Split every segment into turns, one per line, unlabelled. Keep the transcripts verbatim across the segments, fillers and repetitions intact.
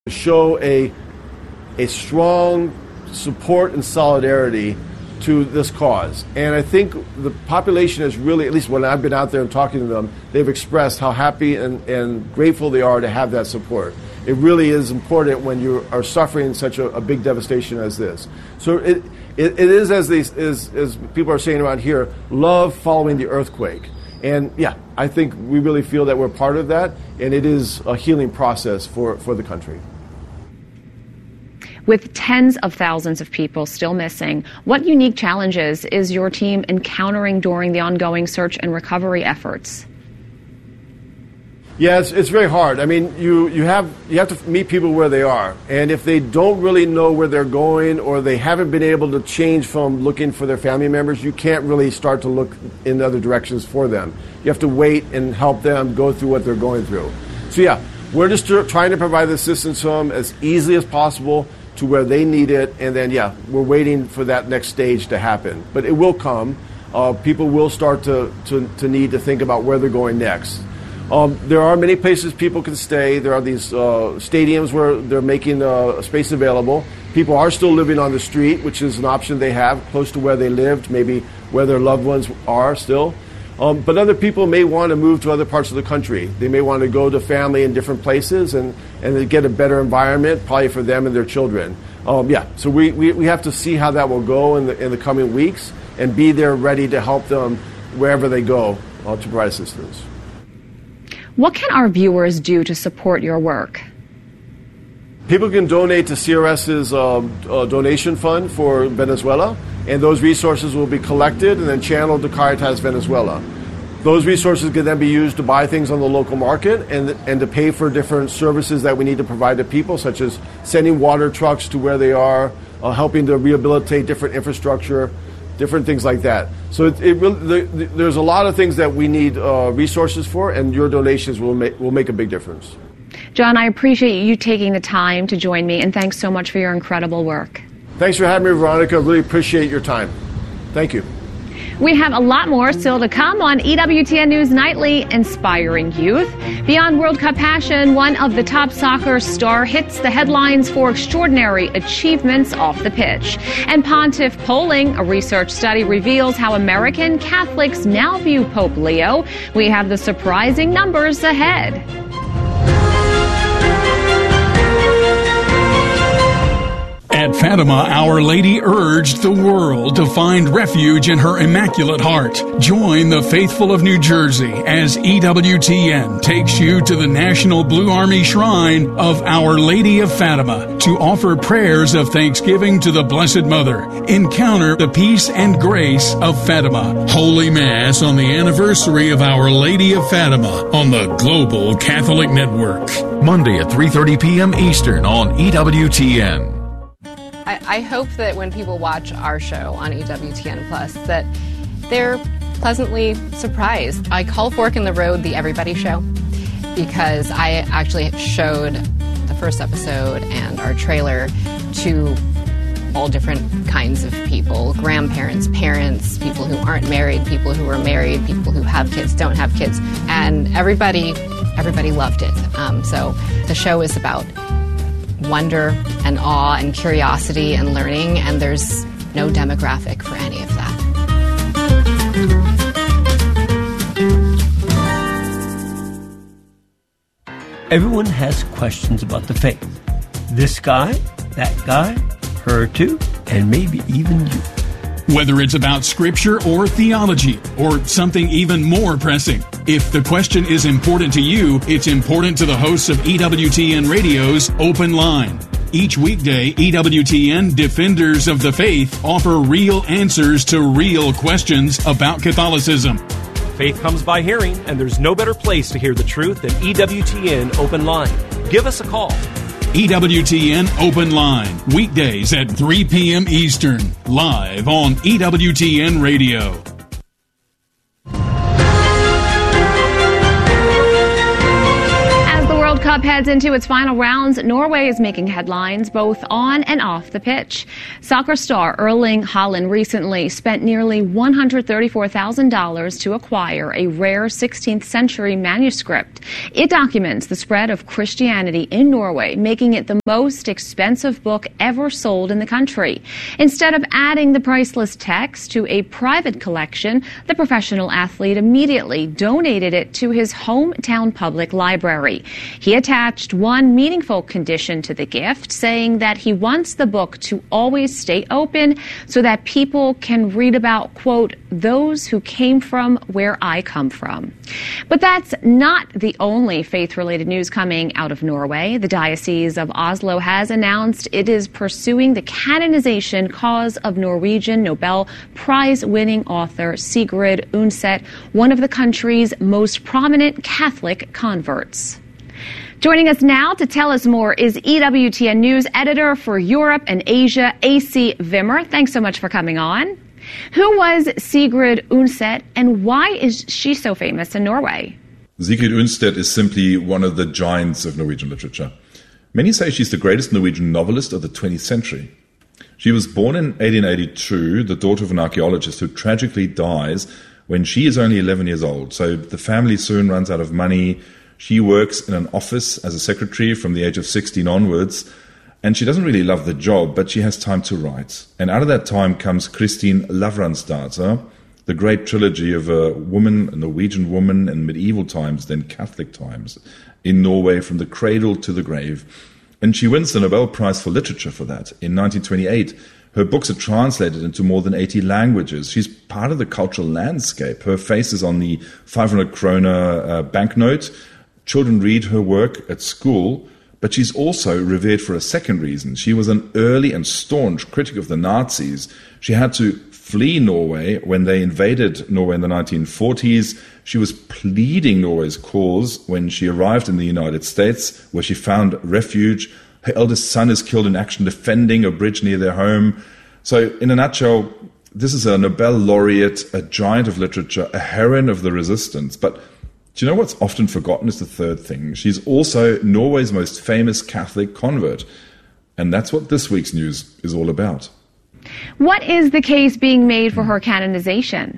show a a strong support and solidarity to this cause. And I think the population has really, at least when I've been out there and talking to them, they've expressed how happy and, and grateful they are to have that support. It really is important when you are suffering such a, a big devastation as this. So it it, it is, as, these, as, as people are saying around here, love following the earthquake. And yeah, I think we really feel that we're part of that, and it is a healing process for, for the country.
With tens of thousands of people still missing, what unique challenges is your team encountering during the ongoing search and recovery efforts?
Yeah, it's, it's very hard. I mean, you, you have you have to meet people where they are. And if they don't really know where they're going, or they haven't been able to change from looking for their family members, you can't really start to look in other directions for them. You have to wait and help them go through what they're going through. So yeah, we're just trying to provide the assistance to them as easily as possible to where they need it. And then, yeah, we're waiting for that next stage to happen. But it will come. Uh, people will start to, to, to need to think about where they're going next. Um, there are many places people can stay. There are these uh, stadiums where they're making uh, space available. People are still living on the street, which is an option they have, close to where they lived, maybe where their loved ones are still. Um, but other people may want to move to other parts of the country. They may want to go to family in different places and, and get a better environment, probably for them and their children. Um, yeah, so we, we, we have to see how that will go in the, in the coming weeks and be there ready to help them wherever they go uh, to provide assistance.
What can our viewers do to support your work?
People can donate to CRS's uh, uh, donation fund for Venezuela, and those resources will be collected and then channeled to Caritas Venezuela. Those resources can then be used to buy things on the local market and, and to pay for different services that we need to provide to people, such as sending water trucks to where they are, uh, helping to rehabilitate different infrastructure, different things like that. So it, it really, the, there's a lot of things that we need uh, resources for, and your donations will make, will make a big difference.
John, I appreciate you taking the time to join me, and thanks so much for your incredible work.
Thanks for having me, Veronica. I really appreciate your time. Thank you.
We have a lot more still to come on E W T N News Nightly, inspiring youth. Beyond World Cup passion, one of the top soccer star hits the headlines for extraordinary achievements off the pitch. And Pontiff polling, a research study reveals how American Catholics now view Pope Leo. We have the surprising numbers ahead.
At Fatima, Our Lady urged the world to find refuge in her Immaculate Heart. Join the faithful of New Jersey as E W T N takes you to the National Blue Army Shrine of Our Lady of Fatima to offer prayers of thanksgiving to the Blessed Mother. Encounter the peace and grace of Fatima. Holy Mass on the anniversary of Our Lady of Fatima on the Global Catholic Network.
Monday at three thirty p.m. Eastern on E W T N.
I, I hope that when people watch our show on E W T N Plus, that they're pleasantly surprised. I call Fork in the Road the Everybody Show because I actually showed the first episode and our trailer to all different kinds of people, grandparents, parents, people who aren't married, people who are married, people who have kids, don't have kids, and everybody, everybody loved it. Um, so the show is about wonder and awe and curiosity and learning, and there's no demographic for any of that.
Everyone has questions about the faith. This guy, that guy, her too, and maybe even you.
Whether it's about scripture or theology or something even more pressing, if the question is important to you, it's important to the hosts of E W T N Radio's Open Line. Each weekday, E W T N Defenders of the Faith offer real answers to real questions about Catholicism.
Faith comes by hearing, and there's no better place to hear the truth than E W T N Open Line. Give us a call.
E W T N Open Line, weekdays at three p.m. Eastern, live on E W T N Radio.
Cup heads into its final rounds. Norway is making headlines both on and off the pitch. Soccer star Erling Haaland recently spent nearly one hundred thirty-four thousand dollars to acquire a rare sixteenth century manuscript. It documents the spread of Christianity in Norway, making it the most expensive book ever sold in the country. Instead of adding the priceless text to a private collection, the professional athlete immediately donated it to his hometown public library. He attached one meaningful condition to the gift, saying that he wants the book to always stay open so that people can read about, quote, those who came from where I come from. But that's not the only faith-related news coming out of Norway. The Diocese of Oslo has announced it is pursuing the canonization cause of Norwegian Nobel Prize-winning author Sigrid Undset, one of the country's most prominent Catholic converts. Joining us now to tell us more is E W T N News editor for Europe and Asia, A C Wimmer. Thanks so much for coming on. Who was Sigrid Undset, and why is she so famous in Norway?
Sigrid Undset is simply one of the giants of Norwegian literature. Many say she's the greatest Norwegian novelist of the twentieth century. She was born in eighteen eighty-two, the daughter of an archaeologist who tragically dies when she is only eleven years old. So the family soon runs out of money. She works in an office as a secretary from the age of sixteen onwards, and she doesn't really love the job, but she has time to write. And out of that time comes Kristin Lavransdatter, the great trilogy of a woman, a Norwegian woman in medieval times, then Catholic times, in Norway from the cradle to the grave. And she wins the Nobel Prize for Literature for that in nineteen twenty-eight. Her books are translated into more than eighty languages. She's part of the cultural landscape. Her face is on the five hundred kroner uh, banknote. Children read her work at school, but she's also revered for a second reason. She was an early and staunch critic of the Nazis. She had to flee Norway when they invaded Norway in the nineteen forties. She was pleading Norway's cause when she arrived in the United States, where she found refuge. Her eldest son is killed in action defending a bridge near their home. So, in a nutshell, this is a Nobel laureate, a giant of literature, a heroine of the resistance. But do you know what's often forgotten is the third thing? She's also Norway's most famous Catholic convert. And that's what this week's news is all about.
What is the case being made for her canonization?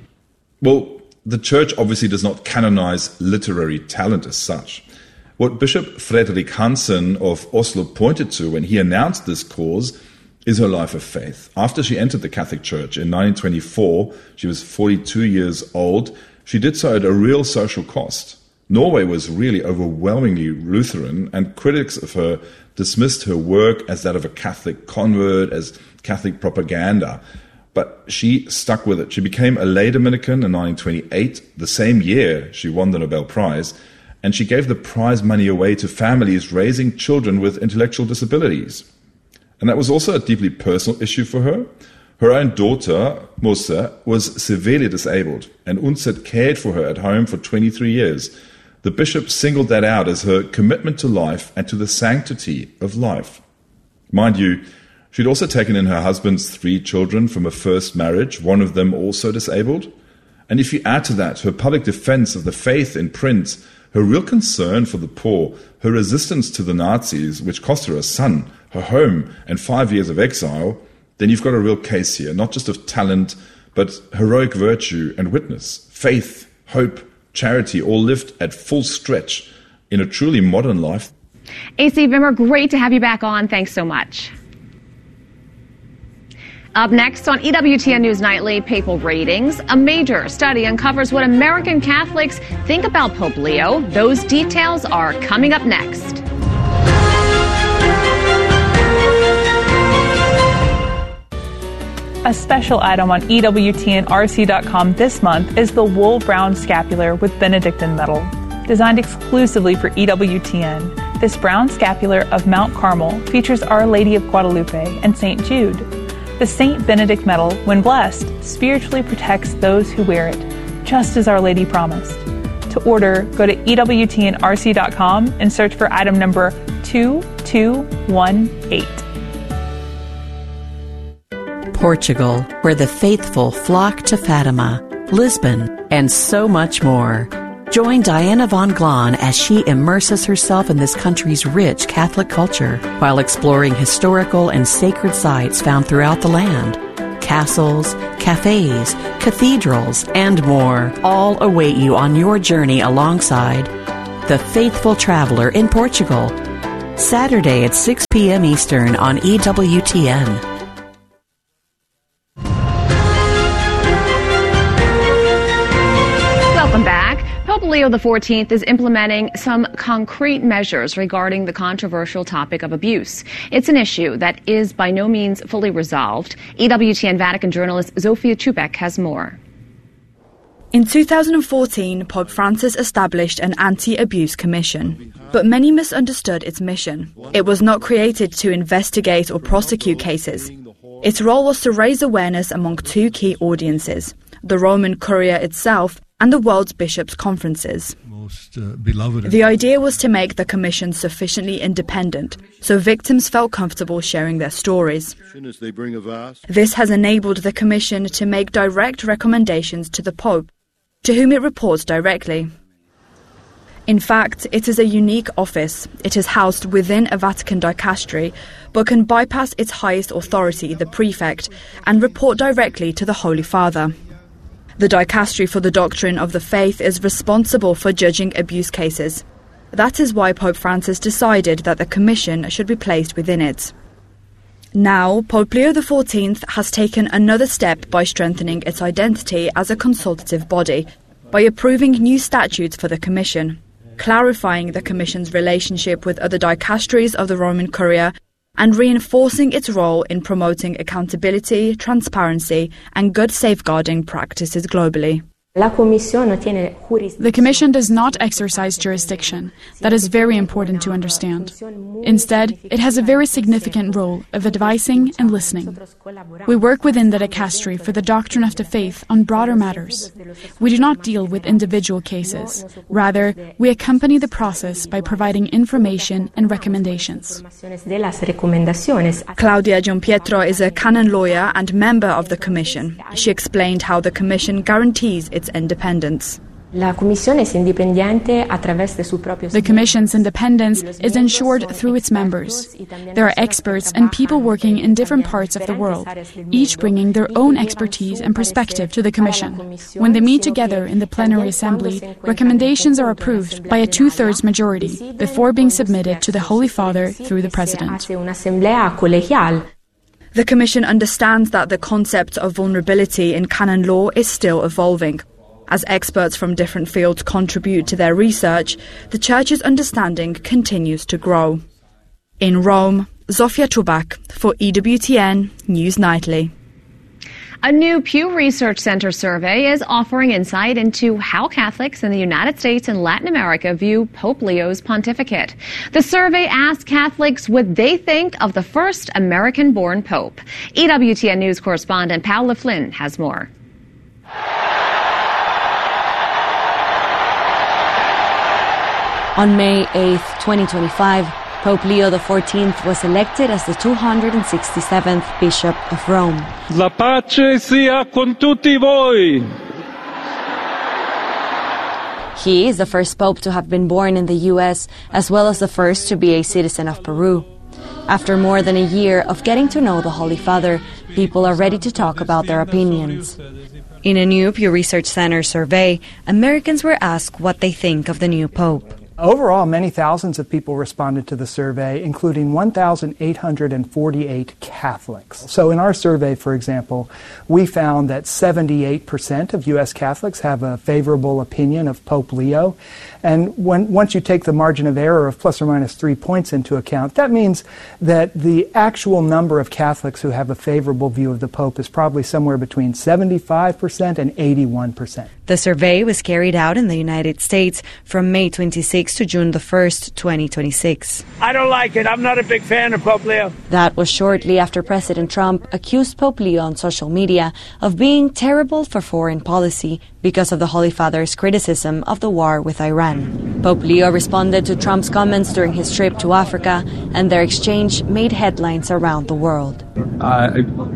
Well, the church obviously does not canonize literary talent as such. What Bishop Fredrik Hansen of Oslo pointed to when he announced this cause is her life of faith. After she entered the Catholic Church in nineteen twenty-four, she was forty-two years old. She did so at a real social cost. Norway was really overwhelmingly Lutheran, and critics of her dismissed her work as that of a Catholic convert, as Catholic propaganda. But she stuck with it. She became a lay Dominican in nineteen twenty-eight, the same year she won the Nobel Prize, and she gave the prize money away to families raising children with intellectual disabilities. And that was also a deeply personal issue for her. Her own daughter, Mosse, was severely disabled, and Undset cared for her at home for twenty-three years. The bishop singled that out as her commitment to life and to the sanctity of life. Mind you, she'd also taken in her husband's three children from a first marriage, one of them also disabled. And if you add to that her public defense of the faith in print, her real concern for the poor, her resistance to the Nazis, which cost her a son, her home, and five years of exile, then you've got a real case here, not just of talent, but heroic virtue and witness, faith, hope, charity, all lived at full stretch in a truly modern life.
A C Wimmer, great to have you back on. Thanks so much. Up next on E W T N News Nightly, Papal Ratings. A major study uncovers what American Catholics think about Pope Leo. Those details are coming up next.
A special item on E W T N R C dot com this month is the Wool Brown Scapular with Benedictine metal. Designed exclusively for E W T N, this brown scapular of Mount Carmel features Our Lady of Guadalupe and Saint Jude. The Saint Benedict medal, when blessed, spiritually protects those who wear it, just as Our Lady promised. To order, go to E W T N R C dot com and search for item number two two one eight.
Portugal, where the faithful flock to Fatima, Lisbon, and so much more. Join Diana von Glahn as she immerses herself in this country's rich Catholic culture while exploring historical and sacred sites found throughout the land. Castles, cafes, cathedrals, and more all await you on your journey alongside The Faithful Traveler in Portugal. Saturday at six p.m. Eastern on E W T N.
Welcome back. Pope Leo the fourteenth is implementing some concrete measures regarding the controversial topic of abuse. It's an issue that is by no means fully resolved. E W T N Vatican journalist Zofia Chubek has more.
In two thousand fourteen, Pope Francis established an anti-abuse commission, but many misunderstood its mission. It was not created to investigate or prosecute cases. Its role was to raise awareness among two key audiences, the Roman Curia itself and the world's bishops' conferences. Most, uh, beloved. The idea was to make the commission sufficiently independent, so victims felt comfortable sharing their stories. This has enabled the commission to make direct recommendations to the Pope, to whom it reports directly. In fact, it is a unique office. It is housed within a Vatican dicastery, but can bypass its highest authority, the prefect, and report directly to the Holy Father. The Dicastery for the Doctrine of the Faith is responsible for judging abuse cases. That is why Pope Francis decided that the commission should be placed within it. Now, Pope Leo the fourteenth has taken another step by strengthening its identity as a consultative body, by approving new statutes for the commission, clarifying the commission's relationship with other dicasteries of the Roman Curia, and reinforcing its role in promoting accountability, transparency, and good safeguarding practices globally.
The Commission does not exercise jurisdiction. That is very important to understand. Instead, it has a very significant role of advising and listening. We work within the dicastery for the doctrine of the faith on broader matters. We do not deal with individual cases. Rather, we accompany the process by providing information and recommendations.
Claudia Gianpietro is a canon lawyer and member of the Commission. She explained how the Commission guarantees its independence.
The Commission's independence is ensured through its members. There are experts and people working in different parts of the world, each bringing their own expertise and perspective to the Commission. When they meet together in the plenary assembly, recommendations are approved by a two-thirds majority before being submitted to the Holy Father through the President.
The Commission understands that the concept of vulnerability in canon law is still evolving. As experts from different fields contribute to their research, the Church's understanding continues to grow. In Rome, Zofia Chubak for E W T N News Nightly.
A new Pew Research Center survey is offering insight into how Catholics in the United States and Latin America view Pope Leo's pontificate. The survey asked Catholics what they think of the first American-born Pope. E W T N News correspondent Paula Flynn has more.
On May eighth, twenty twenty-five, Pope Leo the fourteenth was elected as the two hundred sixty-seventh Bishop of Rome.
La pace sia con tutti voi.
He is the first Pope to have been born in the U S, as well as the first to be a citizen of Peru. After more than a year of getting to know the Holy Father, people are ready to talk about their opinions. In a new Pew Research Center survey, Americans were asked what they think of the new Pope.
Overall, many thousands of people responded to the survey, including one thousand eight hundred forty-eight Catholics. So in our survey, for example, we found that seventy-eight percent of U S Catholics have a favorable opinion of Pope Leo. And when, once you take the margin of error of plus or minus three points into account, that means that the actual number of Catholics who have a favorable view of the Pope is probably somewhere between seventy-five percent and eighty-one percent.
The survey was carried out in the United States from May twenty-sixth to June the first, twenty twenty-six.
I don't like it. I'm not a big fan of Pope Leo.
That was shortly after President Trump accused Pope Leo on social media of being terrible for foreign policy because of the Holy Father's criticism of the war with Iran. Pope Leo responded to Trump's comments during his trip to Africa, and their exchange made headlines around the world.
I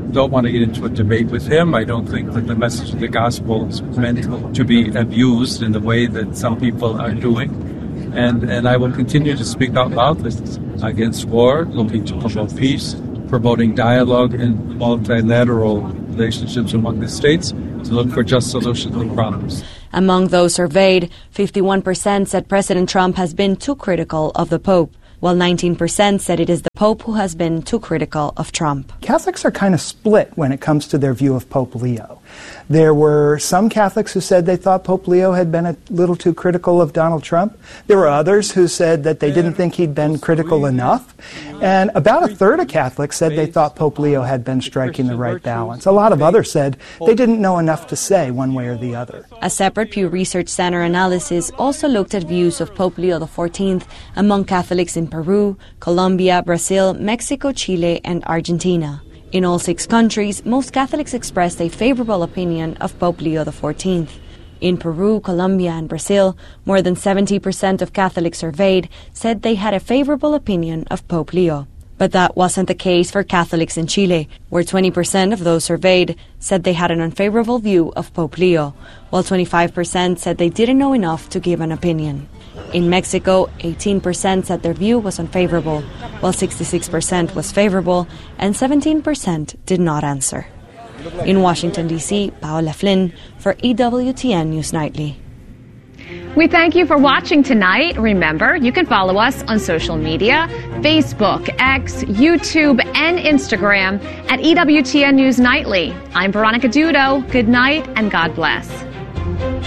don't want to get into a debate with him. I don't think that the message of the gospel is meant to be abused in the way that some people are doing. And, and I will continue to speak out loudly against war, looking to promote peace, promoting dialogue and multilateral relationships among the states, to look for just solutions to problems.
Among those surveyed, fifty-one percent said President Trump has been too critical of the Pope, while nineteen percent said it is the Pope who has been too critical of Trump.
Catholics are kind of split when it comes to their view of Pope Leo. There were some Catholics who said they thought Pope Leo had been a little too critical of Donald Trump. There were others who said that they didn't think he'd been critical enough. And about a third of Catholics said they thought Pope Leo had been striking the right balance. A lot of others said they didn't know enough to say one way or the other.
A separate Pew Research Center analysis also looked at views of Pope Leo the fourteenth among Catholics in Peru, Colombia, Brazil, Mexico, Chile, and Argentina. In all six countries, most Catholics expressed a favorable opinion of Pope Leo the fourteenth. In Peru, Colombia, and Brazil, more than seventy percent of Catholics surveyed said they had a favorable opinion of Pope Leo. But that wasn't the case for Catholics in Chile, where twenty percent of those surveyed said they had an unfavorable view of Pope Leo, while twenty-five percent said they didn't know enough to give an opinion. In Mexico, eighteen percent said their view was unfavorable, while sixty-six percent was favorable, and seventeen percent did not answer. In Washington, D C, Paola Flynn for E W T N News Nightly.
We thank you for watching tonight. Remember, you can follow us on social media, Facebook, X, YouTube, and Instagram at E W T N News Nightly. I'm Veronica Dudo. Good night and God bless.